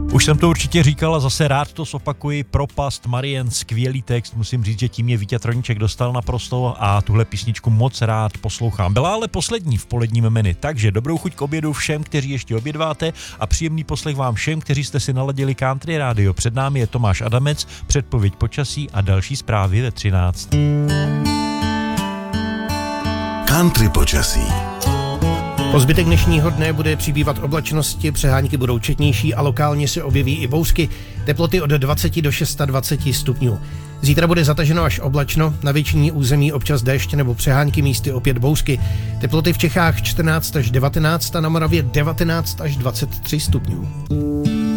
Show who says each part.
Speaker 1: Už jsem to určitě říkal a zase rád to zopakuji. Propast, Marian, skvělý text, musím říct, že tím mě Vítěz Troníček dostal naprosto a tuhle písničku moc rád poslouchám. Byla ale poslední v poledním menu, takže dobrou chuť k obědu všem, kteří ještě obědváte a příjemný poslech vám všem, kteří jste si naladili Country Radio. Před námi je Tomáš Adamec, předpověď počasí a další zprávy ve 13.
Speaker 2: Country počasí.
Speaker 3: Po zbytek dnešního dne bude přibývat oblačnosti, přehánky budou četnější a lokálně se objeví i bouřky, teploty od 20 do 26 stupňů. Zítra bude zataženo až oblačno, na většině území občas déšť nebo přehánky, místy opět bouřky. Teploty v Čechách 14 až 19 a na Moravě 19 až 23 stupňů.